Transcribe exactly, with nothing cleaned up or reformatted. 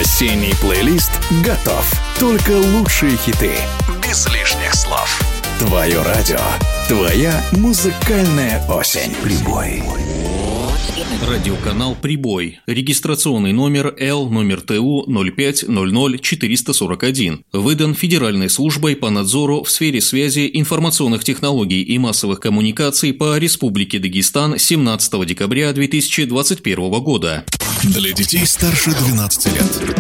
Осенний плейлист готов. Только лучшие хиты, без лишних слов. Твое радио, твоя музыкальная осень. Прибой. Радиоканал «Прибой». Регистрационный номер Л, номер Т У ноль пять ноль ноль четыреста сорок один. Выдан Федеральной службой по надзору в сфере связи, информационных технологий и массовых коммуникаций по Республике Дагестан семнадцатого декабря две тысячи двадцать первого года. Для детей старше двенадцати лет.